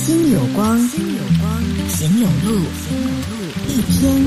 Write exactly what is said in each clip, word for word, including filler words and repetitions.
心有光，心有光，行有路，行有路，一天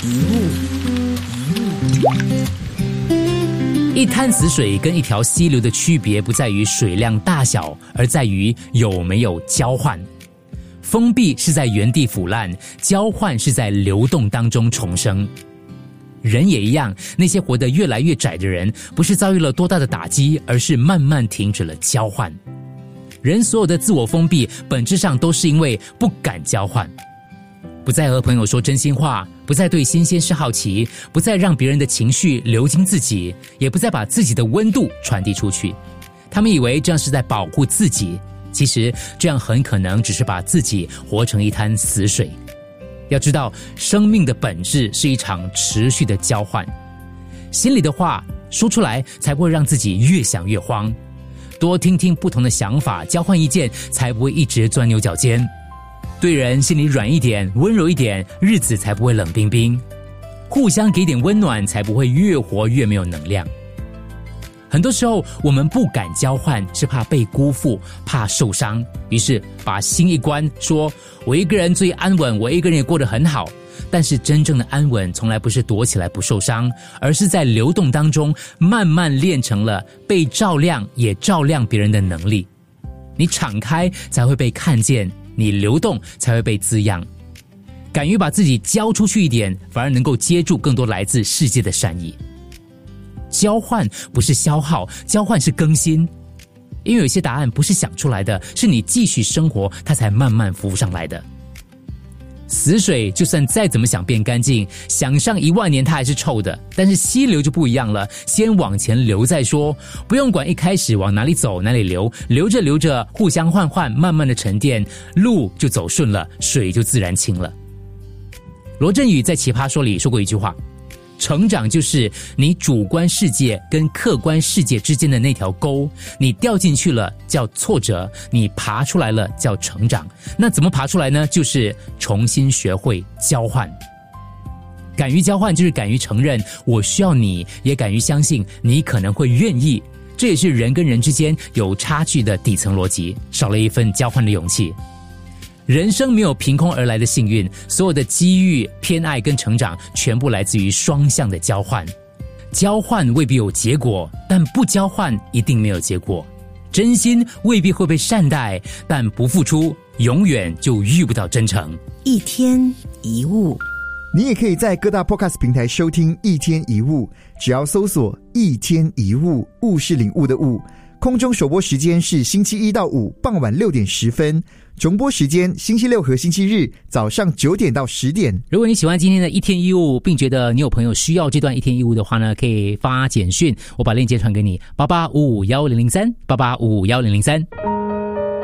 一物， 一滩死水跟一条溪流的区别不在于水量大小，而在于有没有交换。封闭是在原地腐烂，交换是在流动当中重生。人也一样，那些活得越来越窄的人，不是遭遇了多大的打击，而是慢慢停止了交换。人所有的自我封闭，本质上都是因为不敢交换，不再和朋友说真心话，不再对新鲜事好奇，不再让别人的情绪流经自己，也不再把自己的温度传递出去。他们以为这样是在保护自己，其实这样很可能只是把自己活成一滩死水。要知道，生命的本质是一场持续的交换，心里的话说出来，才不会让自己越想越慌。多听听不同的想法，交换意见，才不会一直钻牛角尖。对人心里软一点，温柔一点，日子才不会冷冰冰。互相给点温暖，才不会越活越没有能量。很多时候我们不敢交换，是怕被辜负，怕受伤，于是把心一关，说我一个人最安稳，我一个人也过得很好。但是真正的安稳从来不是躲起来不受伤，而是在流动当中慢慢练成了被照亮也照亮别人的能力。你敞开才会被看见，你流动才会被滋养。敢于把自己交出去一点，反而能够接住更多来自世界的善意。交换不是消耗，交换是更新。因为有些答案不是想出来的，是你继续生活它才慢慢浮上来的。死水就算再怎么想变干净，想上一万年它还是臭的。但是溪流就不一样了，先往前流再说，不用管一开始往哪里走哪里流，流着流着互相换换，慢慢的沉淀，路就走顺了，水就自然清了。罗振宇在奇葩说里说过一句话，成长就是你主观世界跟客观世界之间的那条沟，你掉进去了叫挫折，你爬出来了叫成长。那怎么爬出来呢？就是重新学会交换。敢于交换就是敢于承认我需要你，也敢于相信你可能会愿意。这也是人跟人之间有差距的底层逻辑，少了一份交换的勇气。人生没有凭空而来的幸运，所有的机遇、偏爱跟成长全部来自于双向的交换。交换未必有结果，但不交换一定没有结果。真心未必会被善待，但不付出永远就遇不到真诚。 一天一物。 你也可以在各大 Podcast 平台收听一天一物，只要搜索一天一物，物是领悟的物。空中首播时间是星期一到五傍晚六点十分，重播时间星期六和星期日早上九点到十点。 如果你喜欢今天的一天一物，并觉得你有朋友需要这段一天一物的话呢，可以发简讯，我把链接传给你，八八五五一零零三，八八五五一零零三。